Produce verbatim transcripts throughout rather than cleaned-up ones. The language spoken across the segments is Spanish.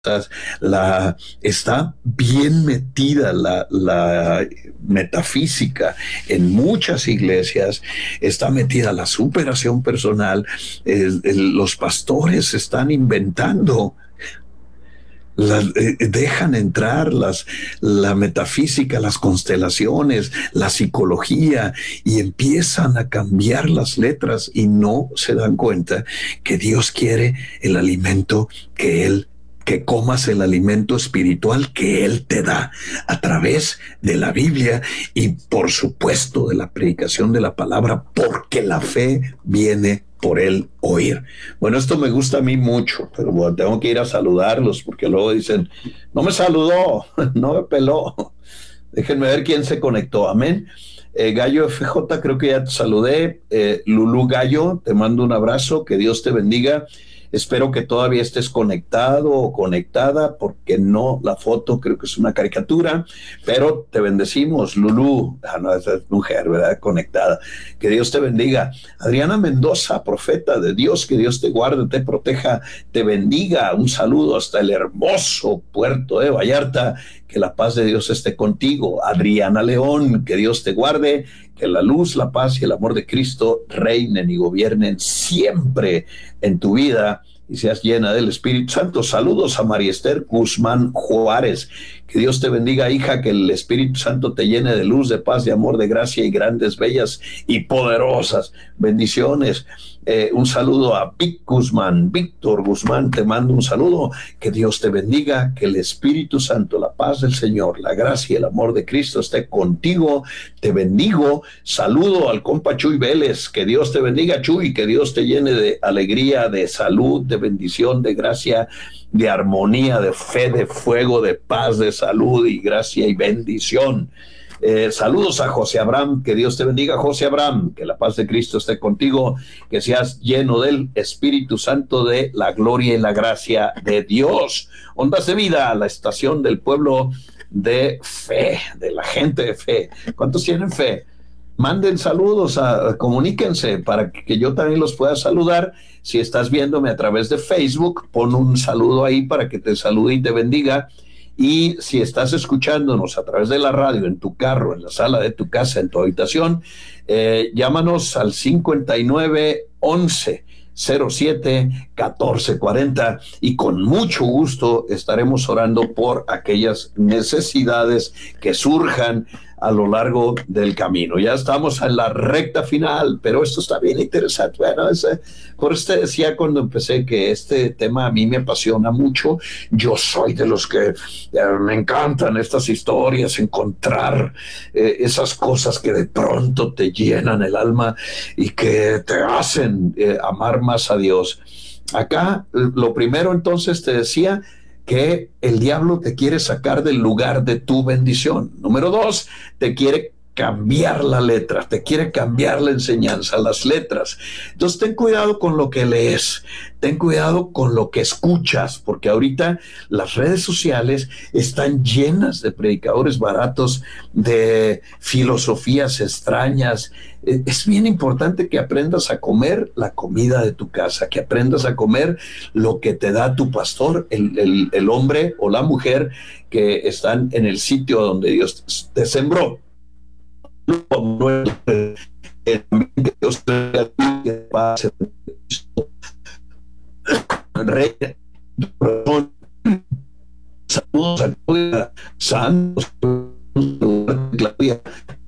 La, está bien metida la, la metafísica en muchas iglesias, está metida la superación personal, el, el, los pastores están inventando, las, eh, dejan entrar las, la metafísica, las constelaciones, la psicología, y empiezan a cambiar las letras y no se dan cuenta que Dios quiere el alimento que Él que comas el alimento espiritual que Él te da a través de la Biblia y por supuesto de la predicación de la palabra, porque la fe viene por el oír. Bueno, esto me gusta a mí mucho, pero bueno, tengo que ir a saludarlos porque luego dicen, no me saludó, no me peló. Déjenme ver quién se conectó. Amén. Eh, Gallo F J, creo que ya te saludé. Eh, Lulú Gallo, te mando un abrazo, que Dios te bendiga. Espero que todavía estés conectado o conectada, porque no, la foto creo que es una caricatura, pero te bendecimos, Lulú. Ah, no, esa es mujer, ¿verdad? Conectada. Que Dios te bendiga. Adriana Mendoza, profeta de Dios, que Dios te guarde, te proteja, te bendiga. Un saludo hasta el hermoso puerto de Vallarta. Que la paz de Dios esté contigo. Adriana León, que Dios te guarde, que la luz, la paz y el amor de Cristo reinen y gobiernen siempre en tu vida y seas llena del Espíritu Santo. Saludos a María Esther Guzmán Juárez. Que Dios te bendiga, hija, que el Espíritu Santo te llene de luz, de paz, de amor, de gracia y grandes, bellas y poderosas bendiciones. Eh, un saludo a Vic Guzmán, Víctor Guzmán, te mando un saludo. Que Dios te bendiga, que el Espíritu Santo, la paz del Señor, la gracia y el amor de Cristo esté contigo. Te bendigo. Saludo al compa Chuy Vélez. Que Dios te bendiga, Chuy, que Dios te llene de alegría, de salud, de bendición, de gracia, de armonía, de fe, de fuego, de paz, de salud y gracia y bendición. Eh, saludos a José Abraham, que Dios te bendiga, José Abraham, que la paz de Cristo esté contigo, que seas lleno del Espíritu Santo, de la gloria y la gracia de Dios. Ondas de Vida, la estación del pueblo de fe, de la gente de fe. ¿Cuántos tienen fe? Manden saludos, a, comuníquense para que yo también los pueda saludar. Si estás viéndome a través de Facebook, pon un saludo ahí para que te salude y te bendiga. Y si estás escuchándonos a través de la radio, en tu carro, en la sala de tu casa, en tu habitación, eh, llámanos al cincuenta y nueve once cero siete catorce cuarenta y con mucho gusto estaremos orando por aquellas necesidades que surjan a lo largo del camino. Ya estamos en la recta final, pero esto está bien interesante. Bueno, ese, por eso te decía cuando empecé que este tema a mí me apasiona mucho. Yo soy de los que eh, me encantan estas historias, encontrar eh, esas cosas que de pronto te llenan el alma y que te hacen eh, amar más a Dios. Acá, lo primero entonces te decía que el diablo te quiere sacar del lugar de tu bendición. Número dos, te quiere cambiar la letra, te quiere cambiar la enseñanza, las letras. Entonces ten cuidado con lo que lees, ten cuidado con lo que escuchas, porque ahorita las redes sociales están llenas de predicadores baratos, de filosofías extrañas. Es bien importante que aprendas a comer la comida de tu casa, que aprendas a comer lo que te da tu pastor, el, el, el hombre o la mujer que están en el sitio donde Dios te sembró. Saludos a Claudia Santos, Claudia,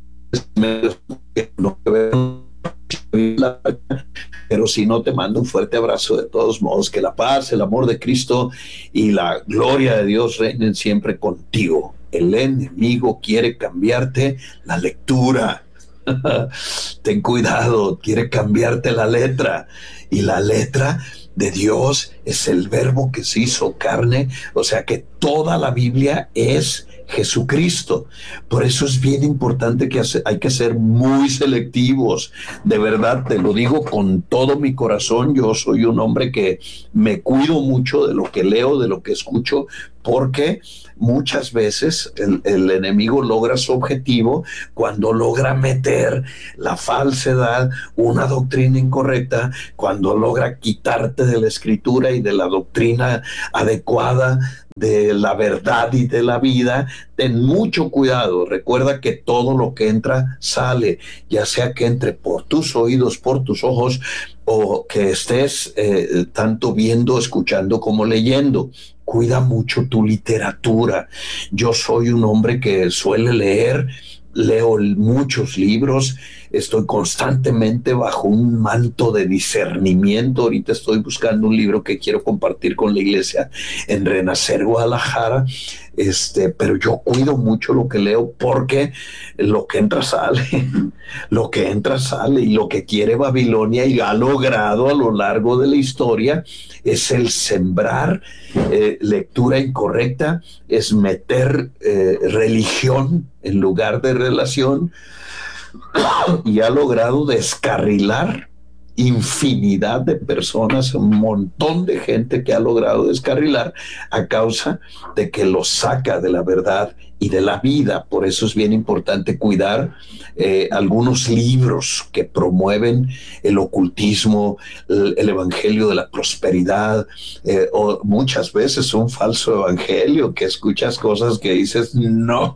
pero si no, te mando un fuerte abrazo de todos modos. Que la paz, el amor de Cristo y la gloria de Dios reinen siempre contigo. El enemigo quiere cambiarte la lectura. Ten cuidado, quiere cambiarte la letra. Y la letra de Dios es el verbo que se hizo carne. O sea que toda la Biblia es Jesucristo. Por eso es bien importante que hay que ser muy selectivos. De verdad, te lo digo con todo mi corazón. Yo soy un hombre que me cuido mucho de lo que leo, de lo que escucho, porque muchas veces el, el enemigo logra su objetivo cuando logra meter la falsedad, una doctrina incorrecta, cuando logra quitarte de la escritura y de la doctrina adecuada de la verdad y de la vida, ten mucho cuidado. Recuerda que todo lo que entra sale, ya sea que entre por tus oídos, por tus ojos, o que estés eh, tanto viendo, escuchando como leyendo. Cuida mucho tu literatura. Yo soy un hombre que suele leer, leo muchos libros, estoy constantemente bajo un manto de discernimiento. Ahorita estoy buscando un libro que quiero compartir con la iglesia en Renacer Guadalajara, este, pero yo cuido mucho lo que leo, porque lo que entra sale, lo que entra sale, y lo que quiere Babilonia y ha logrado a lo largo de la historia es el sembrar eh, lectura incorrecta, es meter eh, religión en lugar de relación, y ha logrado descarrilar infinidad de personas, un montón de gente que ha logrado descarrilar a causa de que los saca de la verdad y de la vida. Por eso es bien importante cuidar eh, algunos libros que promueven el ocultismo, el, el evangelio de la prosperidad, eh, o muchas veces un falso evangelio, que escuchas cosas que dices, no,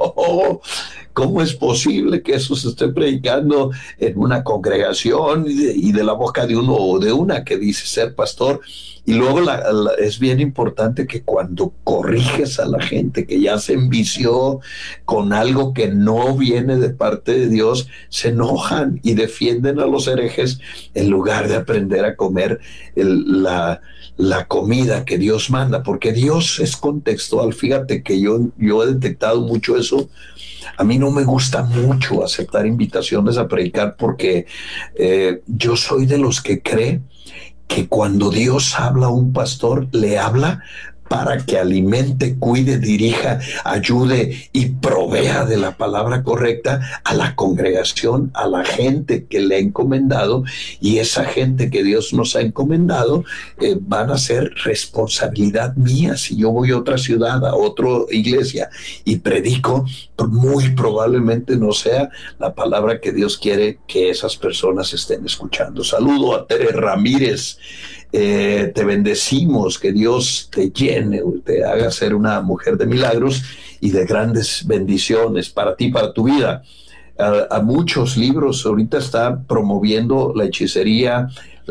¿cómo es posible que eso se esté predicando en una congregación y de, y de la boca de uno o de una que dice ser pastor? Y luego la, la, es bien importante que cuando corriges a la gente que ya se envició con algo que no viene de parte de Dios, se enojan y defienden a los herejes en lugar de aprender a comer el, la, la comida que Dios manda, porque Dios es contextual. Fíjate que yo, yo he detectado mucho eso. A mí no me gusta mucho aceptar invitaciones a predicar, porque eh, yo soy de los que cree que cuando Dios habla a un pastor, le habla para que alimente, cuide, dirija, ayude y provea de la palabra correcta a la congregación, a la gente que le ha encomendado, y esa gente que Dios nos ha encomendado eh, van a ser responsabilidad mía. Si yo voy a otra ciudad, a otra iglesia y predico, muy probablemente no sea la palabra que Dios quiere que esas personas estén escuchando. Saludo a Tere Ramírez. Eh, te bendecimos, que Dios te llene, te haga ser una mujer de milagros y de grandes bendiciones para ti, para tu vida. A, a muchos libros ahorita está promoviendo la hechicería,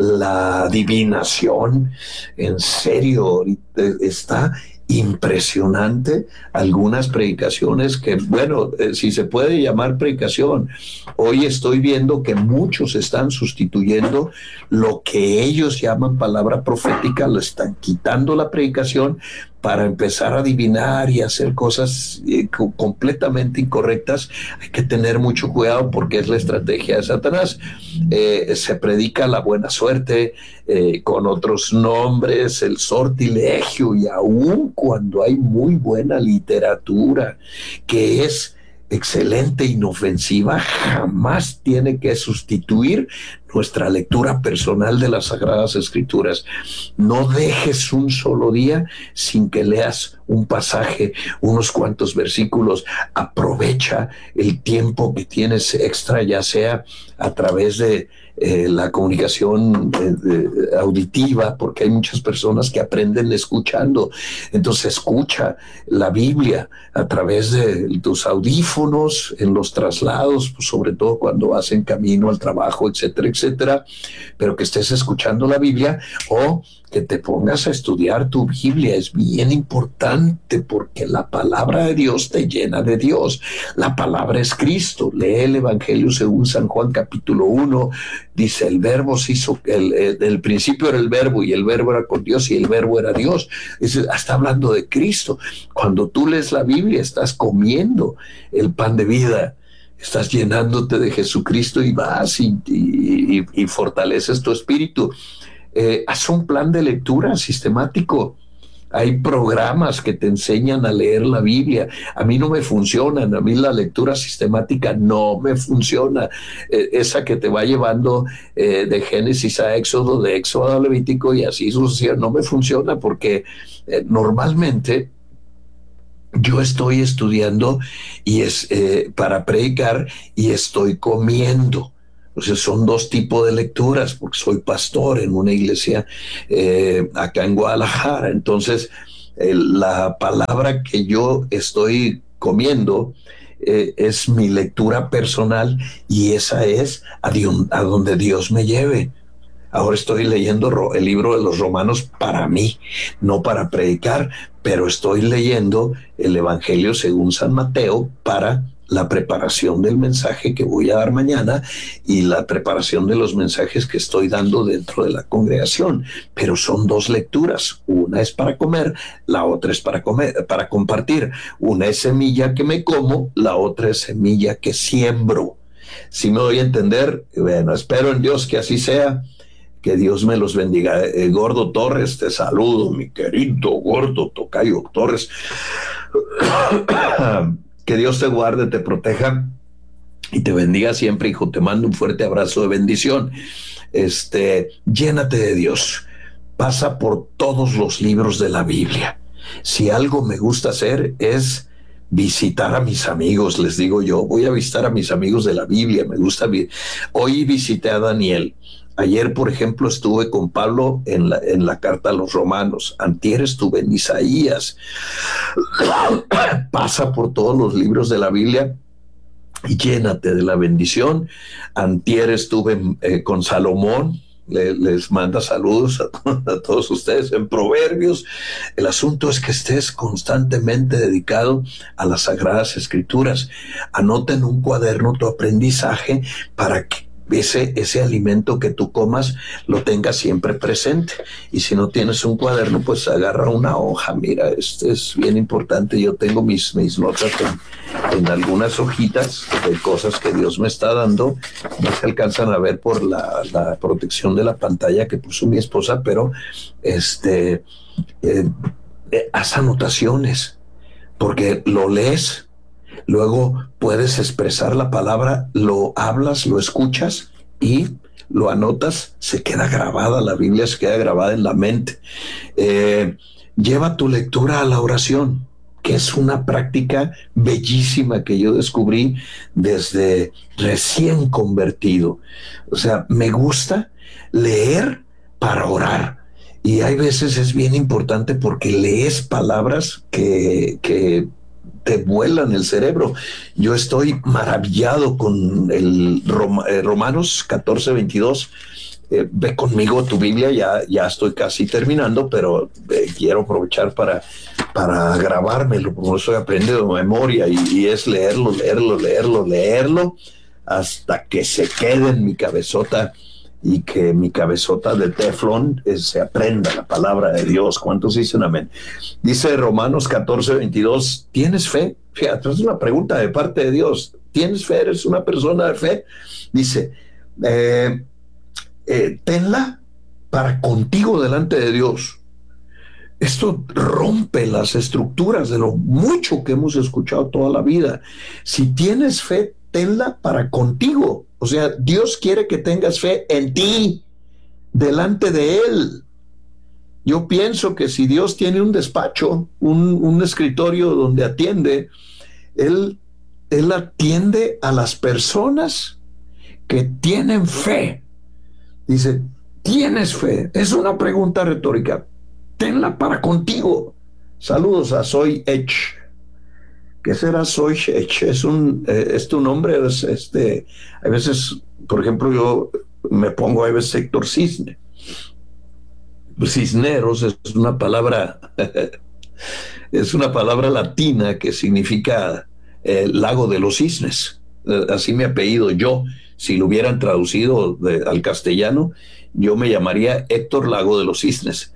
la adivinación. En serio, ahorita está impresionante algunas predicaciones que, bueno, eh, si se puede llamar predicación. Hoy estoy viendo que muchos están sustituyendo lo que ellos llaman palabra profética, le están quitando la predicación para empezar a adivinar y hacer cosas eh, completamente incorrectas. Hay que tener mucho cuidado, porque es la estrategia de Satanás. Eh, se predica la buena suerte eh, con otros nombres, el sortilegio, y aún cuando hay muy buena literatura que es excelente, inofensiva, jamás tiene que sustituir nuestra lectura personal de las Sagradas Escrituras. No dejes un solo día sin que leas un pasaje, unos cuantos versículos. Aprovecha el tiempo que tienes extra, ya sea a través de eh, la comunicación eh, auditiva, porque hay muchas personas que aprenden escuchando. Entonces escucha la Biblia a través de tus audífonos, en los traslados, pues sobre todo cuando vas en camino al trabajo, etcétera, etcétera, pero que estés escuchando la Biblia, o que te pongas a estudiar tu Biblia. Es bien importante, porque la palabra de Dios te llena de Dios. La palabra es Cristo. Lee el Evangelio según San Juan capítulo uno. Dice, el verbo se hizo, el, el, el principio era el verbo, y el verbo era con Dios, y el verbo era Dios. Es, está hablando de Cristo. Cuando tú lees la Biblia, estás comiendo el pan de vida. Estás llenándote de Jesucristo, y vas y, y, y, y fortaleces tu espíritu. Eh, haz un plan de lectura sistemático. Hay programas que te enseñan a leer la Biblia. A mí no me funcionan. A mí la lectura sistemática no me funciona. Eh, esa que te va llevando eh, de Génesis a Éxodo, de Éxodo a Levítico y así sucesivamente, no me funciona, porque eh, normalmente yo estoy estudiando y es eh, para predicar, y estoy comiendo. Entonces son dos tipos de lecturas, porque soy pastor en una iglesia eh, acá en Guadalajara. Entonces El, la palabra que yo estoy comiendo eh, es mi lectura personal y esa es a, Dios, a donde Dios me lleve. Ahora estoy leyendo el libro de los Romanos para mí, no para predicar, pero estoy leyendo el Evangelio según San Mateo para la preparación del mensaje que voy a dar mañana y la preparación de los mensajes que estoy dando dentro de la congregación. Pero son dos lecturas. Una es para comer, la otra es para comer, para compartir. Una es semilla que me como, la otra es semilla que siembro. Si me doy a entender, bueno, espero en Dios que así sea. Que Dios me los bendiga. Eh, Gordo Torres, te saludo, mi querido Gordo Tocayo Torres. Que Dios te guarde, te proteja y te bendiga siempre, hijo. Te mando un fuerte abrazo de bendición. Este, llénate de Dios. Pasa por todos los libros de la Biblia. Si algo me gusta hacer es visitar a mis amigos, les digo yo, voy a visitar a mis amigos de la Biblia. Me gusta. Hoy visité a Daniel. Ayer, por ejemplo, estuve con Pablo en la, en la carta a los Romanos. Antier estuve en Isaías. Pasa por todos los libros de la Biblia y llénate de la bendición. Antier estuve eh, con Salomón. Le, les manda saludos a, a todos ustedes en Proverbios. El asunto es que estés constantemente dedicado a las Sagradas Escrituras. Anota en un cuaderno tu aprendizaje para que Ese, ese alimento que tú comas lo tengas siempre presente. Y si no tienes un cuaderno, pues agarra una hoja. Mira, este es bien importante. Yo tengo mis, mis notas en, en algunas hojitas de cosas que Dios me está dando. No se alcanzan a ver por la, la protección de la pantalla que puso mi esposa, pero este, eh, eh, haz anotaciones, porque lo lees. Luego puedes expresar la palabra, lo hablas, lo escuchas y lo anotas, se queda grabada, la Biblia se queda grabada en la mente. Eh, lleva tu lectura a la oración, que es una práctica bellísima que yo descubrí desde recién convertido. O sea, me gusta leer para orar. Y hay veces es bien importante porque lees palabras que... que te vuelan el cerebro. Yo estoy maravillado con el Rom, eh, Romanos catorce veintidós. Eh, ve conmigo tu Biblia, ya, ya estoy casi terminando, pero eh, quiero aprovechar para, para grabármelo, porque estoy aprendiendo de memoria y, y es leerlo, leerlo, leerlo, leerlo, hasta que se quede en mi cabezota y que mi cabezota de teflón eh, se aprenda la palabra de Dios. ¿Cuántos dicen amén? Dice Romanos catorce veintidós, ¿tienes fe? Fíjate, es una pregunta de parte de Dios. ¿Tienes fe? ¿Eres una persona de fe? Dice, eh, eh, tenla para contigo delante de Dios. Esto rompe las estructuras de lo mucho que hemos escuchado toda la vida. Si tienes fe, tenla para contigo. O sea, Dios quiere que tengas fe en ti, delante de Él. Yo pienso que si Dios tiene un despacho, un, un escritorio donde atiende, Él, Él atiende a las personas que tienen fe. Dice, ¿tienes fe? Es una pregunta retórica. Tenla para contigo. Saludos a Soy Edge. ¿Qué será Soy Edge? ¿Es, un, eh, ¿Es tu nombre? Es este, a veces, por ejemplo, yo me pongo a veces Héctor Cisne. Cisneros es una palabra, es una palabra latina que significa eh, lago de los cisnes. Eh, así mi apellido yo. Si lo hubieran traducido de, al castellano, yo me llamaría Héctor Lago de los Cisnes.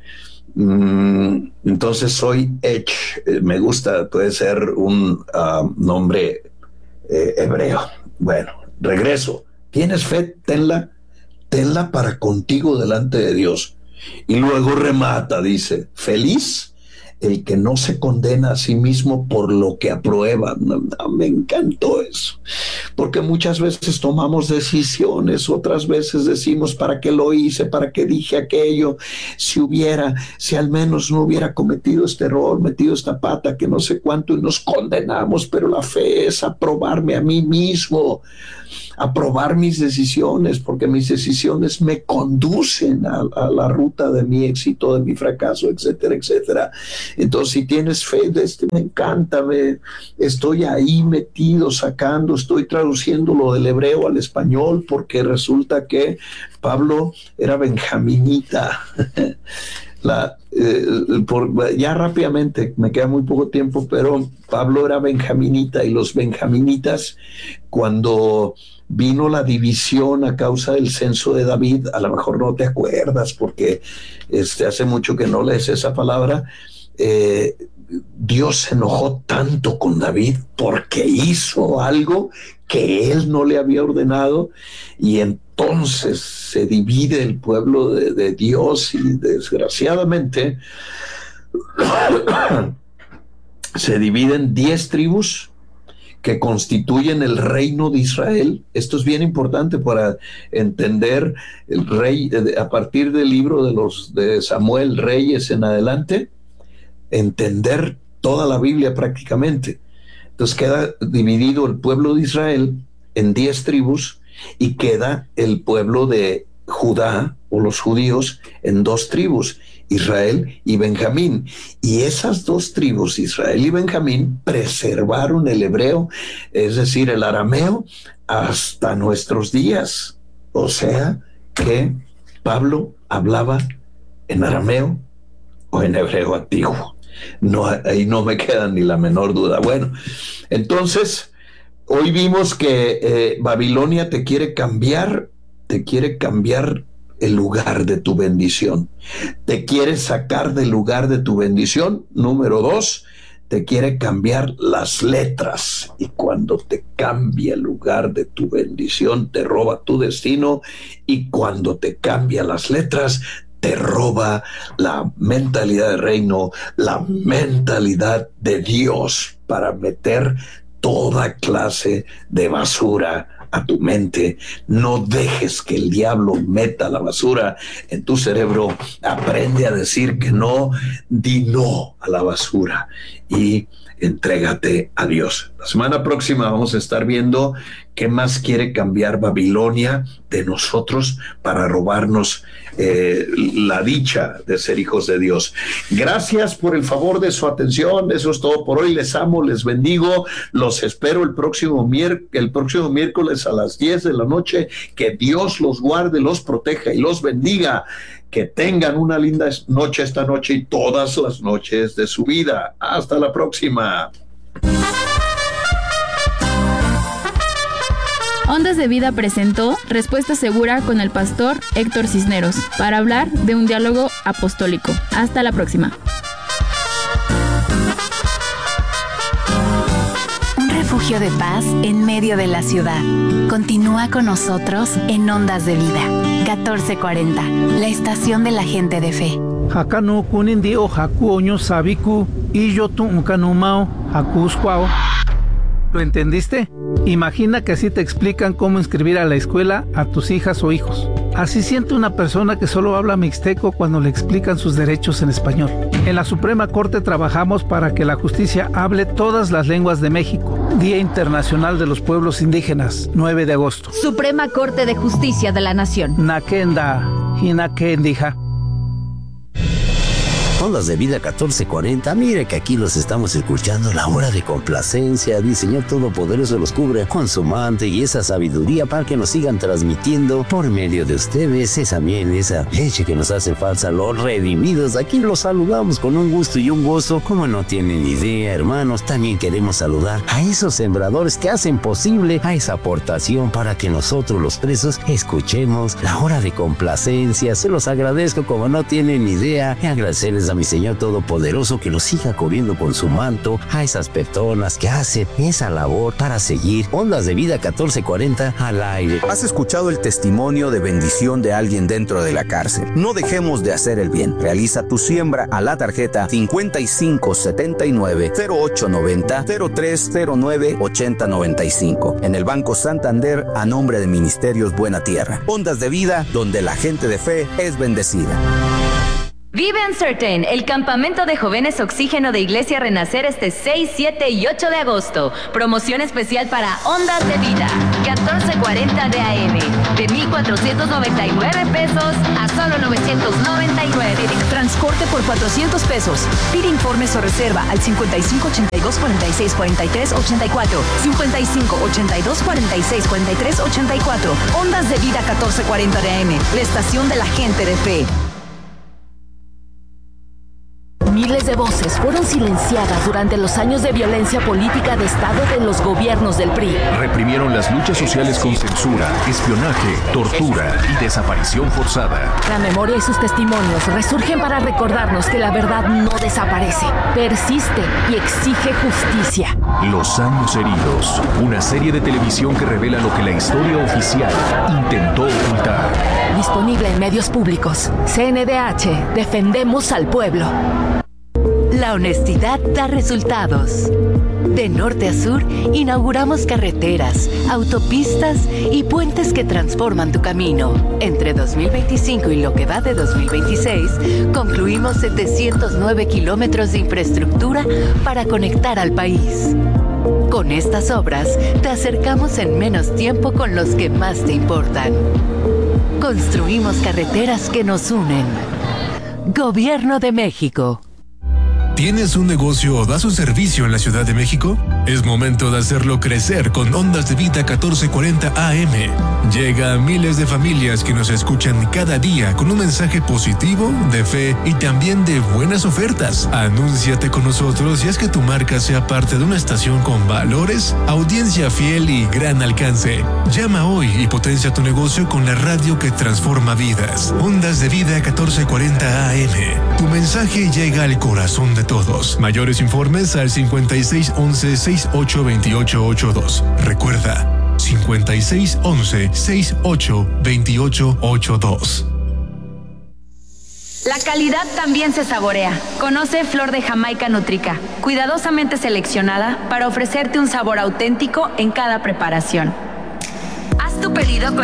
Mm, entonces soy Edge, eh, me gusta, puede ser un uh, nombre eh, hebreo. Bueno, regreso. ¿Tienes fe? Tenla, tenla para contigo delante de Dios. Y luego remata, dice, feliz el que no se condena a sí mismo por lo que aprueba. No, no, me encantó eso, porque muchas veces tomamos decisiones, otras veces decimos, ¿para qué lo hice? ¿Para qué dije aquello? Si hubiera, si al menos no hubiera cometido este error, metido esta pata, que no sé cuánto, y nos condenamos. Pero la fe es aprobarme a mí mismo, aprobar mis decisiones, porque mis decisiones me conducen a, a la ruta de mi éxito, de mi fracaso, etcétera, etcétera. Entonces, si tienes fe, de este me encanta, me, estoy ahí metido, sacando, estoy traduciendo lo del hebreo al español, porque resulta que Pablo era benjaminita. La, eh, por, ya rápidamente, me queda muy poco tiempo, pero Pablo era benjaminita, y los benjaminitas, cuando vino la división a causa del censo de David, a lo mejor no te acuerdas porque este, hace mucho que no lees esa palabra, eh, Dios se enojó tanto con David porque hizo algo que él no le había ordenado, y entonces se divide el pueblo de, de Dios, y desgraciadamente se dividen diez tribus que constituyen el reino de Israel. Esto es bien importante para entender el rey, a partir del libro de los de Samuel, Reyes en adelante, entender toda la Biblia prácticamente. Entonces queda dividido el pueblo de Israel en diez tribus, y queda el pueblo de Judá o los judíos en dos tribus, Israel y Benjamín. Y esas dos tribus, Israel y Benjamín, preservaron el hebreo, es decir, el arameo, hasta nuestros días. O sea que Pablo hablaba en arameo o en hebreo antiguo. No, ahí no me queda ni la menor duda. Bueno, entonces, hoy vimos que eh, Babilonia te quiere cambiar, te quiere cambiar el lugar de tu bendición. Te quiere sacar del lugar de tu bendición. Número dos, te quiere cambiar las letras. Y cuando te cambia el lugar de tu bendición, te roba tu destino. Y cuando te cambia las letras, te roba la mentalidad de reino, la mentalidad de Dios, para meter toda clase de basura a tu mente. No dejes que el diablo meta la basura en tu cerebro. Aprende a decir que no, di no a la basura y entrégate a Dios. La semana próxima vamos a estar viendo qué más quiere cambiar Babilonia de nosotros para robarnos eh, la dicha de ser hijos de Dios. Gracias por el favor de su atención. Eso es todo por hoy. Les amo, les bendigo. Los espero el próximo, mier- el próximo miércoles a las diez de la noche. Que Dios los guarde, los proteja y los bendiga. Que tengan una linda noche esta noche y todas las noches de su vida. Hasta la próxima. Ondas de Vida presentó Respuesta Segura con el pastor Héctor Cisneros, para hablar de un diálogo apostólico. Hasta la próxima. Un refugio de paz en medio de la ciudad. Continúa con nosotros en Ondas de Vida. catorce cuarenta, la estación de la gente de fe. Hakanu kunindi o haku oño sabiku y yo tu ukanumao haku squao. ¿Lo entendiste? Imagina que así te explican cómo inscribir a la escuela a tus hijas o hijos. Así siente una persona que solo habla mixteco cuando le explican sus derechos en español. En la Suprema Corte trabajamos para que la justicia hable todas las lenguas de México. Día Internacional de los Pueblos Indígenas, nueve de agosto. Suprema Corte de Justicia de la Nación. Nakenda, Hinakendija. Ondas de Vida catorce cuarenta, mire que aquí los estamos escuchando, la hora de complacencia. El Señor Todopoderoso los cubre con su manto y esa sabiduría para que nos sigan transmitiendo por medio de ustedes esa miel, esa leche que nos hace falta. Los redimidos, aquí los saludamos con un gusto y un gozo como no tienen idea, hermanos. También queremos saludar a esos sembradores que hacen posible a esa aportación para que nosotros los presos escuchemos la hora de complacencia. Se los agradezco como no tienen idea, y agradecerles a mi Señor Todopoderoso que los siga cubriendo con su manto a esas personas que hacen esa labor para seguir Ondas de Vida catorce cuarenta al aire. Has escuchado el testimonio de bendición de alguien dentro de la cárcel. No dejemos de hacer el bien. Realiza tu siembra a la tarjeta cincuenta y cinco setenta y nueve cero ocho noventa cero tres cero nueve ochenta noventa y cinco en el Banco Santander a nombre de Ministerios Buena Tierra. Ondas de Vida, donde la gente de fe es bendecida. Vive Uncertain, el campamento de jóvenes Oxígeno de Iglesia Renacer este seis, siete y ocho de agosto. Promoción especial para Ondas de Vida, catorce cuarenta de A M, de mil cuatrocientos noventa y nueve pesos a solo novecientos noventa y nueve. Transporte por cuatrocientos pesos. Pide informes o reserva al cincuenta y cinco ochenta y dos cuarenta y seis cuarenta y tres ochenta y cuatro, cincuenta y cinco ochenta y dos cuarenta y seis cuarenta y tres ochenta y cuatro. Ondas de Vida catorce cuarenta de A M, la estación de la gente de fe. Miles de voces fueron silenciadas durante los años de violencia política de Estado de los gobiernos del P R I. Reprimieron las luchas sociales con censura, espionaje, tortura y desaparición forzada. La memoria y sus testimonios resurgen para recordarnos que la verdad no desaparece, persiste y exige justicia. Los años heridos, una serie de televisión que revela lo que la historia oficial intentó ocultar. Disponible en medios públicos. C N D H, defendemos al pueblo. La honestidad da resultados. De norte a sur, inauguramos carreteras, autopistas y puentes que transforman tu camino. Entre dos mil veinticinco y lo que va de dos mil veintiséis, concluimos setecientos nueve kilómetros de infraestructura para conectar al país. Con estas obras, te acercamos en menos tiempo con los que más te importan. Construimos carreteras que nos unen. Gobierno de México. ¿Tienes un negocio o das un servicio en la Ciudad de México? Es momento de hacerlo crecer con Ondas de Vida catorce cuarenta A M. Llega a miles de familias que nos escuchan cada día con un mensaje positivo, de fe y también de buenas ofertas. Anúnciate con nosotros y haz que tu marca sea parte de una estación con valores, audiencia fiel y gran alcance. Llama hoy y potencia tu negocio con la radio que transforma vidas. Ondas de Vida catorce cuarenta A M. Tu mensaje llega al corazón de todos. Mayores informes al cincuenta y seis once sesenta y ocho veintiocho ochenta y dos. Recuerda, cincuenta y seis once sesenta y ocho veintiocho ochenta y dos. La calidad también se saborea. Conoce Flor de Jamaica Nutrica, cuidadosamente seleccionada para ofrecerte un sabor auténtico en cada preparación. Haz tu pedido con